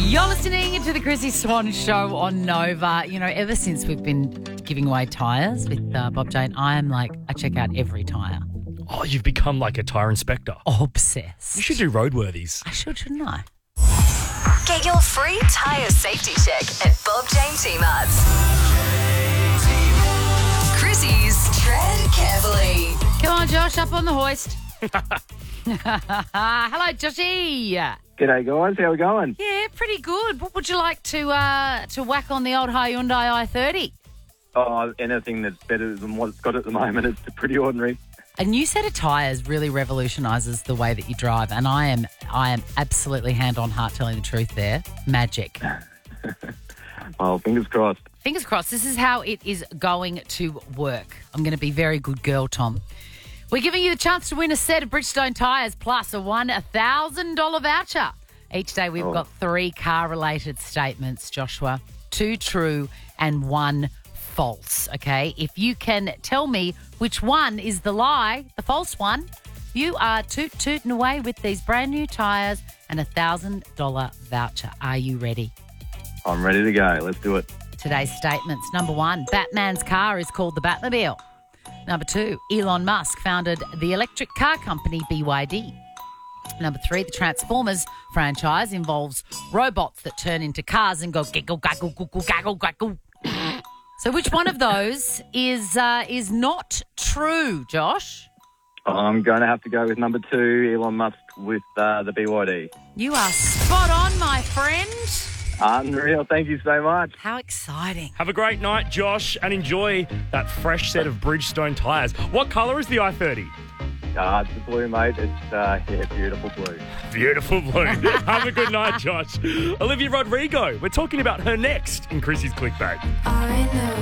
You're listening to the Chrissy Swan Show on Nova. You know, ever since we've been giving away tyres with Bob Jane, I check out every tyre. Oh, you've become like a tyre inspector. Obsessed. You should do roadworthies. I should, shouldn't I? Get your free tyre safety check at Bob Jane T-Marts. Chrissy's Tread Carefully. Come on, Josh, up on the hoist. Hello, Joshy. G'day, guys. How we going? Yeah, pretty good. What would you like to whack on the old Hyundai i30? Oh, anything that's better than what it's got at the moment. It's pretty ordinary. A new set of tyres really revolutionises the way that you drive, and I am absolutely hand on heart telling the truth there. Magic. Well, fingers crossed. Fingers crossed. This is how it is going to work. I'm going to be very good girl, Tom. We're giving you the chance to win a set of Bridgestone tyres plus a $1,000 voucher. Each day we've got 3 car-related statements, Joshua. 2 true and 1 false, okay? If you can tell me which one is the lie, the false one, you are tooting away with these brand new tyres and a $1,000 voucher. Are you ready? I'm ready to go. Let's do it. Today's statements. Number 1, Batman's car is called the Batmobile. Number 2, Elon Musk founded the electric car company BYD. Number 3, the Transformers franchise involves robots that turn into cars and go giggle, gaggle, guggle, gaggle, gaggle. So which one of those is not true, Josh? I'm going to have to go with number 2, Elon Musk with the BYD. You are spot on, my friend. Unreal. Thank you so much. How exciting. Have a great night, Josh, and enjoy that fresh set of Bridgestone tyres. What colour is the i30? It's the blue, mate. It's, beautiful blue. Beautiful blue. Have a good night, Josh. Olivia Rodrigo. We're talking about her next in Chrissy's Clickbait. I know.